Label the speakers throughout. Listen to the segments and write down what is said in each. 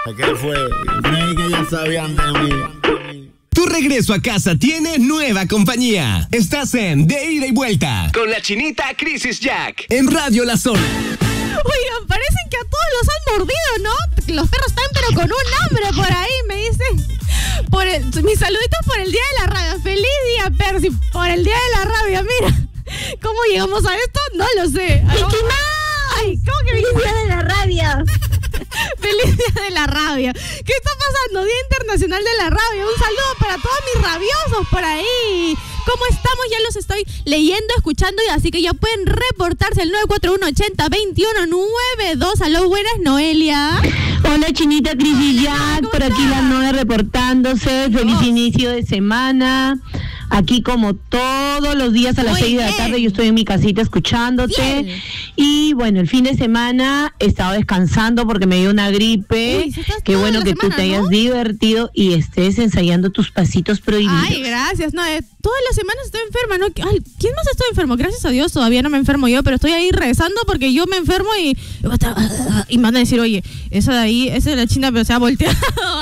Speaker 1: ¿Qué fue? Creí que ya sabían de mí.
Speaker 2: Tu regreso a casa tiene nueva compañía. Estás en De Ida y Vuelta con la chinita Crisis Jack en Radio La Zona.
Speaker 3: Oigan, parecen que a todos los han mordido, ¿no? Los perros están pero con un hambre por ahí, me dicen. Mis saluditos por el Día de la Rabia. Feliz día, Percy, por el Día de la Rabia, mira. ¿Cómo llegamos a esto? No lo sé. Ay, ¿cómo que
Speaker 4: ¡Feliz Día de la Rabia!
Speaker 3: ¡Feliz Día de la Rabia! ¿Qué está pasando? Día Internacional de la Rabia. Un saludo para todos mis rabiosos por ahí. ¿Cómo estamos? Ya los estoy leyendo, escuchando, y así que ya pueden reportarse al 941-80-2192. Aló, buenas, Noelia.
Speaker 4: Hola, chinita Crisis Jack, por aquí la Noe reportándose. Feliz inicio de semana. Aquí como todos los días a las 6 de la tarde yo estoy en mi casita escuchándote.
Speaker 3: Bien.
Speaker 4: Y bueno, el fin de semana he estado descansando porque me dio una gripe.
Speaker 3: Uy,
Speaker 4: Qué bueno que tú te hayas divertido y estés ensayando tus pasitos prohibidos.
Speaker 3: Ay, gracias. No, todas las semanas estoy enferma, ¿no? Ay, ¿quién más estoy enfermo? Gracias a Dios todavía no me enfermo yo, pero estoy ahí rezando porque yo me enfermo y me van a decir, oye, esa de ahí, esa es la china, pero se ha volteado.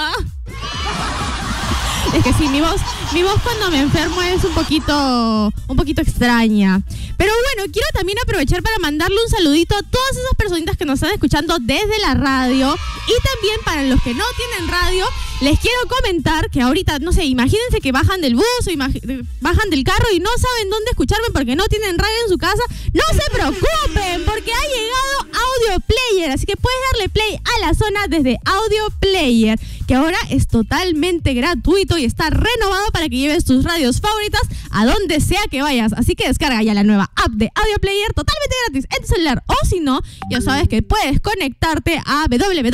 Speaker 3: Es que sí, mi voz cuando me enfermo es un poquito extraña. Pero bueno, quiero también aprovechar para mandarle un saludito a todas esas personitas que nos están escuchando desde la radio. Y también para los que no tienen radio, les quiero comentar que ahorita, no sé, imagínense que bajan del bus o bajan del carro y no saben dónde escucharme porque no tienen radio en su casa. No se preocupen, porque ha llegado Audio Player. Así que puedes darle play a La Zona desde Audio Player, que ahora es totalmente gratuito y está renovado para que lleves tus radios favoritas a donde sea que vayas. Así que descarga ya la nueva app de Audio Player totalmente gratis en tu celular. O si no, ya sabes que puedes conectarte a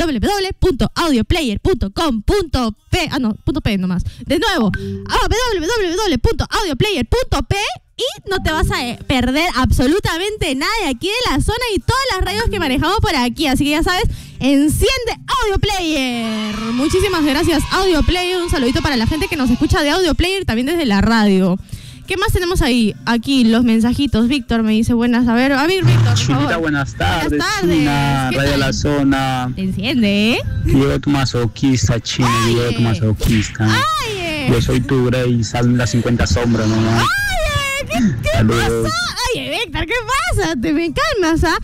Speaker 3: www.audioplayer.com.p. Ah, no, .p nomás. De nuevo, a www.audioplayer.p. Y no te vas a perder absolutamente nada de aquí de La Zona y todas las radios que manejamos por aquí. Así que ya sabes, enciende Audio Player. Muchísimas gracias, Audio Player. Un saludito para la gente que nos escucha de Audio Player también desde la radio. ¿Qué más tenemos ahí? Aquí, los mensajitos. Víctor me dice buenas. A ver, Víctor, por
Speaker 5: Chinita,
Speaker 3: favor.
Speaker 5: buenas tardes.
Speaker 3: Buenas tardes.
Speaker 5: China, Radio La Zona.
Speaker 3: Te enciende, ¿eh?
Speaker 5: Yo tu masoquista, China. Yo tu masoquista.
Speaker 3: ¡Ay!
Speaker 5: Yo soy tu Grey, salen las 50 sombras, mamá.
Speaker 3: ¿Qué pasa? Ay, Víctor, ¿qué pasa? Te me calmas, ¿ah?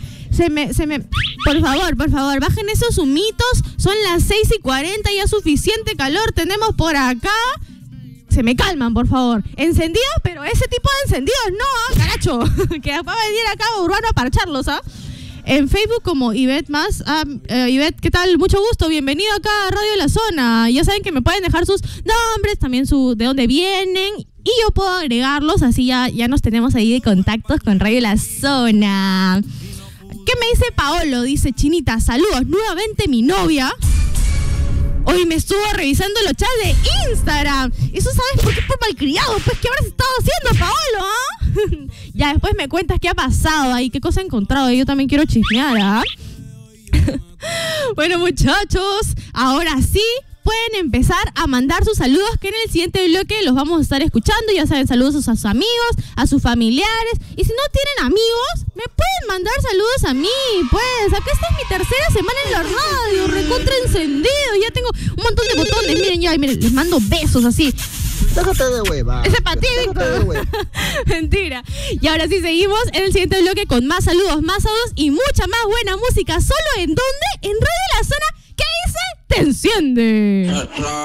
Speaker 3: Por favor, bajen esos humitos. Son las 6:40, ya suficiente calor tenemos por acá. Se me calman, por favor. Encendidos, pero ese tipo de encendidos no, caracho. Que va a venir acá Urbano a parcharlos, ¿ah? En Facebook como Ivette más. Ivette, ¿qué tal? Mucho gusto. Bienvenido acá a Radio La Zona. Ya saben que me pueden dejar sus nombres, también de dónde vienen. Y yo puedo agregarlos, así ya nos tenemos ahí de contactos con Radio La Zona. ¿Qué me dice Paolo? Dice, Chinita, saludos. Nuevamente mi novia hoy me estuvo revisando los chats de Instagram. Eso sabes por qué, por malcriado. Pues, ¿qué habrás estado haciendo, Paolo? ¿Ah? Ya después me cuentas qué ha pasado ahí, qué cosa ha encontrado. Yo también quiero chismear, ¿ah? Bueno, muchachos, ahora sí pueden empezar a mandar sus saludos, que en el siguiente bloque los vamos a estar escuchando. Ya saben, saludos a sus amigos, a sus familiares. Y si no tienen amigos, me pueden mandar saludos a mí. Pues, acá esta es mi tercera semana en la radio, recontra encendido. Ya tengo un montón de botones. Miren, miren, les mando besos así.
Speaker 1: Déjate de hueva.
Speaker 3: Ese para ti, Víctor. Mentira. Y ahora sí seguimos en el siguiente bloque con más saludos y mucha más buena música. ¿Solo en dónde? En Radio La Zona. ¿Qué dice? ¡Te enciende!